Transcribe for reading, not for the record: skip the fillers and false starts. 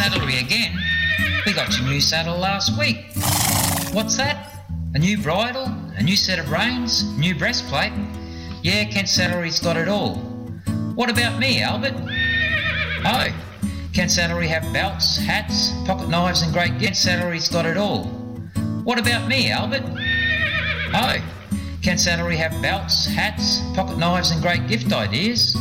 saddlery again. We got your new saddle last week. What's that? A new bridle? A new set of reins? New breastplate? Yeah, Kent Saddlery's got it all. What about me, Albert? Oh, Kent Saddlery have belts, hats, pocket knives and great gifts. Kent Saddlery's got it all. What about me, Albert? Oh, Kent Saddlery have belts, hats, pocket knives and great gift ideas.